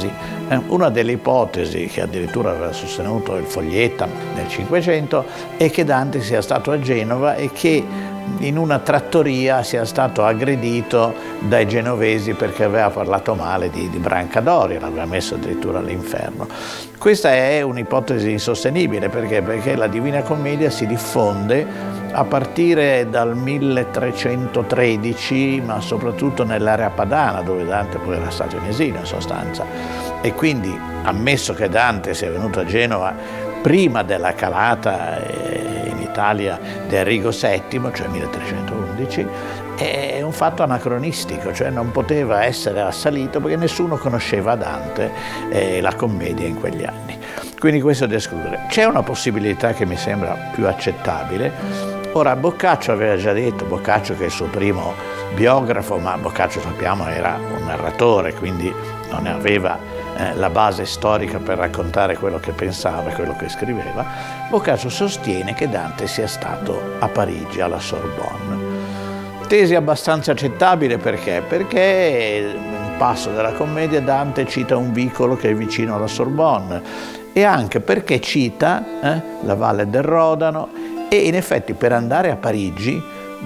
genovesi. Una delle ipotesi che addirittura aveva sostenuto il Foglietta nel Cinquecento è che Dante sia stato a Genova e che in una trattoria sia stato aggredito dai genovesi perché aveva parlato male di Brancadoria, l'aveva messo addirittura all'inferno. Questa è un'ipotesi insostenibile perché la Divina Commedia si diffonde a partire dal 1313, ma soprattutto nell'area padana, dove Dante poi era stato in esilio in sostanza. E quindi, ammesso che Dante sia venuto a Genova prima della calata in Italia di Arrigo VII, cioè 1311, è un fatto anacronistico, cioè non poteva essere assalito perché nessuno conosceva Dante e la commedia in quegli anni. Quindi questo è da escludere. C'è una possibilità che mi sembra più accettabile. Ora, Boccaccio aveva già detto, Boccaccio che è il suo primo biografo, ma Boccaccio sappiamo era un narratore, quindi non ne aveva la base storica per raccontare quello che pensava e quello che scriveva. Boccaccio sostiene che Dante sia stato a Parigi, alla Sorbonne. Tesi abbastanza accettabile perché un passo della commedia Dante cita un vicolo che è vicino alla Sorbonne e anche perché cita la Valle del Rodano e in effetti per andare a Parigi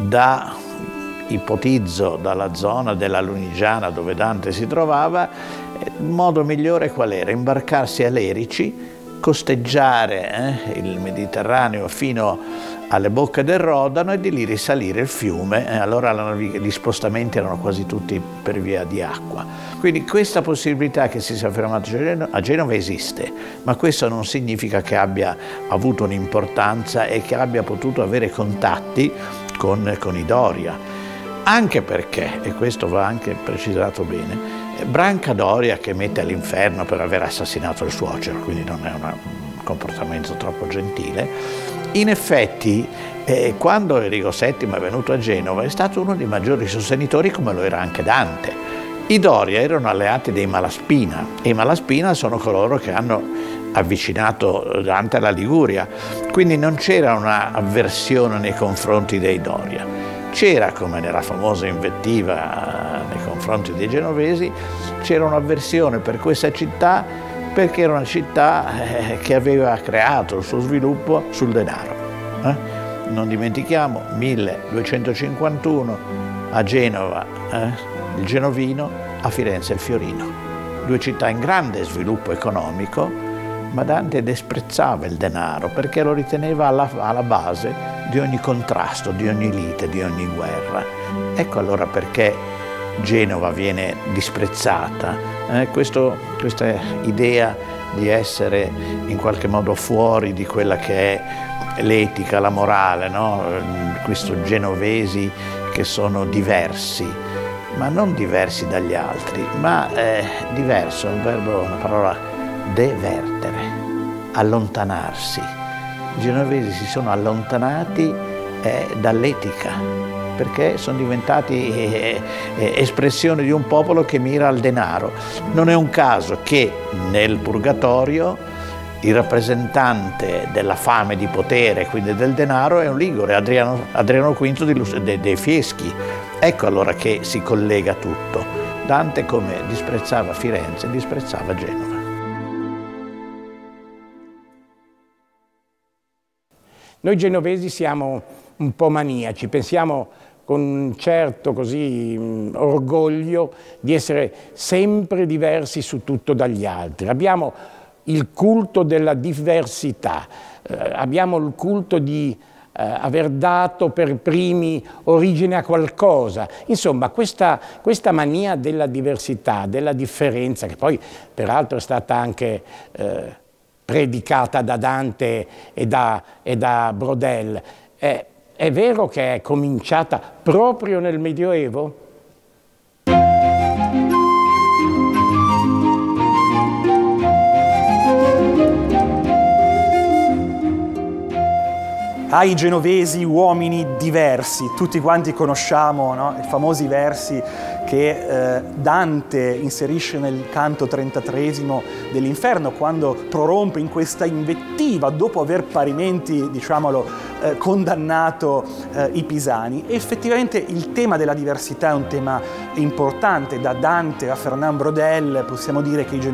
ipotizzo dalla zona della Lunigiana dove Dante si trovava, il modo migliore qual era? Imbarcarsi a Lerici, costeggiare il Mediterraneo fino alle bocche del Rodano e di lì risalire il fiume. Allora gli spostamenti erano quasi tutti per via di acqua. Quindi questa possibilità che si sia fermato a Genova esiste, ma questo non significa che abbia avuto un'importanza e che abbia potuto avere contatti con i Doria. Anche perché, e questo va anche precisato bene, Brancadoria che mette all'inferno per aver assassinato il suocero, quindi non è un comportamento troppo gentile, in effetti quando Arrigo VII è venuto a Genova è stato uno dei maggiori sostenitori, come lo era anche Dante. I Doria erano alleati dei Malaspina e i Malaspina sono coloro che hanno avvicinato Dante alla Liguria, quindi non c'era una avversione nei confronti dei Doria. C'era, come nella famosa invettiva nei confronti dei genovesi, c'era un'avversione per questa città perché era una città che aveva creato il suo sviluppo sul denaro. Non dimentichiamo, 1251 a Genova il genovino, a Firenze il fiorino. Due città in grande sviluppo economico, ma Dante disprezzava il denaro perché lo riteneva alla base di ogni contrasto, di ogni lite, di ogni guerra. Ecco allora perché Genova viene disprezzata. Questa idea di essere in qualche modo fuori di quella che è l'etica, la morale, no? Questi genovesi che sono diversi, ma non diversi dagli altri, ma diverso, è un verbo, una parola, devertere, allontanarsi. I genovesi si sono allontanati dall'etica, perché sono diventati espressione di un popolo che mira al denaro. Non è un caso che nel Purgatorio il rappresentante della fame di potere, quindi del denaro, è un ligure, Adriano V dei Fieschi. Ecco allora che si collega tutto. Dante, come disprezzava Firenze, disprezzava Genova. Noi genovesi siamo un po' maniaci, pensiamo con un certo orgoglio di essere sempre diversi su tutto dagli altri. Abbiamo il culto della diversità, abbiamo il culto di aver dato per primi origine a qualcosa. Insomma, questa mania della diversità, della differenza, che poi peraltro è stata anche predicata da Dante e da Brodel, è vero che è cominciata proprio nel Medioevo? Ai genovesi uomini diversi, tutti quanti conosciamo, no? I famosi versi che Dante inserisce nel canto 33esimo dell'Inferno, quando prorompe in questa invettiva dopo aver parimenti, diciamolo, condannato i pisani. E effettivamente il tema della diversità è un tema importante. Da Dante a Fernand Braudel possiamo dire che i genovesi